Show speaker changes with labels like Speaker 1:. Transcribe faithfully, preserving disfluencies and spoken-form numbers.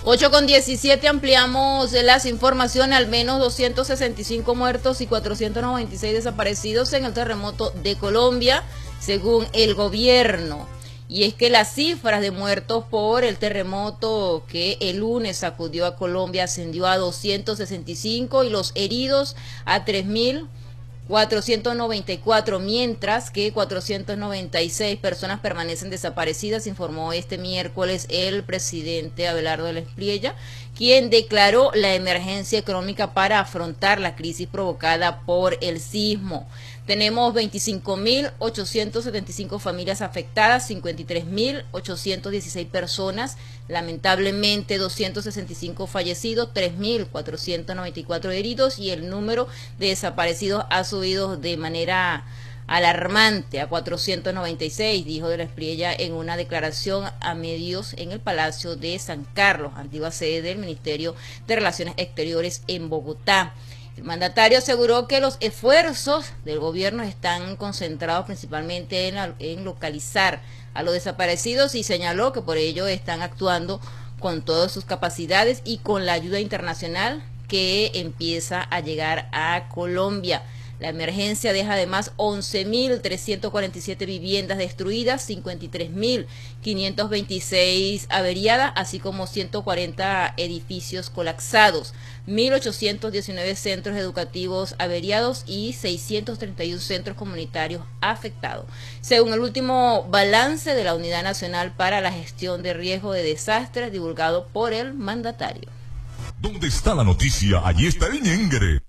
Speaker 1: ocho con diecisiete, ampliamos las informaciones. Al menos doscientos sesenta y cinco muertos y cuatrocientos noventa y seis desaparecidos en el terremoto de Colombia, según el gobierno. Y es que las cifras de muertos por el terremoto que el lunes sacudió a Colombia ascendió a doscientos sesenta y cinco y los heridos a tres mil cuatrocientos noventa y cuatro, mientras que cuatrocientas noventa y seis personas permanecen desaparecidas, informó este miércoles el presidente Abelardo de la Espriella, quien declaró la emergencia económica para afrontar la crisis provocada por el sismo. Tenemos veinticinco mil ochocientas setenta y cinco familias afectadas, cincuenta y tres mil ochocientas dieciséis personas, lamentablemente doscientos sesenta y cinco fallecidos, tres mil cuatrocientos noventa y cuatro heridos, y el número de desaparecidos ha subido de manera alarmante a cuatrocientos noventa y seis, dijo de la Espriella en una declaración a medios en el Palacio de San Carlos, antigua sede del Ministerio de Relaciones Exteriores en Bogotá. El mandatario aseguró que los esfuerzos del gobierno están concentrados principalmente en, en localizar a los desaparecidos y señaló que por ello están actuando con todas sus capacidades y con la ayuda internacional que empieza a llegar a Colombia. La emergencia deja además once mil trescientas cuarenta y siete viviendas destruidas, cincuenta y tres mil quinientas veintiséis averiadas, así como ciento cuarenta edificios colapsados, mil ochocientos diecinueve centros educativos averiados y seiscientos treinta y uno centros comunitarios afectados. Según el último balance de la Unidad Nacional para la Gestión de Riesgo de Desastres, divulgado por el mandatario.
Speaker 2: ¿Dónde está la noticia? Allí está el ñengre.